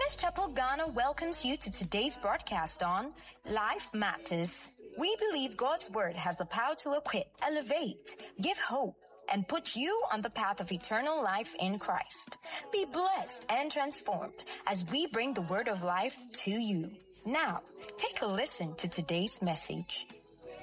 Christ Chapel Ghana welcomes you to today's broadcast on Life Matters. We believe God's Word has the power to equip, elevate, give hope, and put you on the path of eternal life in Christ. Be blessed and transformed as we bring the Word of life to you. Now, take a listen to today's message.